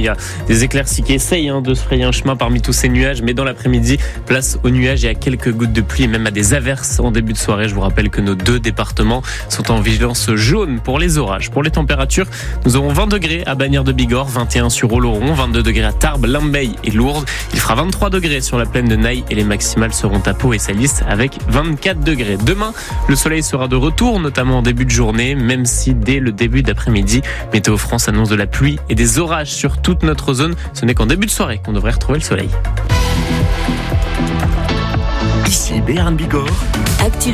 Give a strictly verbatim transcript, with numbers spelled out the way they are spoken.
y a des éclaircies qui essayent hein, de se frayer un chemin parmi tous ces nuages, mais dans l'après-midi, place aux nuages et à quelques gouttes de pluie et même à des averses en début de soirée. Je vous rappelle que nos deux départements sont en vigilance jaune pour les orages. Pour les températures, nous aurons vingt degrés à Bagnères de Bigorre, vingt et un sur Oloron, vingt-deux degrés à Tarbes, Limbeil et Lourdes. Il fera vingt-trois degrés sur la plaine de Naï et les maximales seront à Pau et Salis avec vingt-quatre degrés. Demain, le soleil sera de retour, notamment en début de journée, même si dès le début d'après-midi, Météo France annonce de la pluie et des orages sur toute notre zone. Ce n'est qu'en début de soirée qu'on devrait retrouver le soleil. Ici Béarn Bigorre. Actu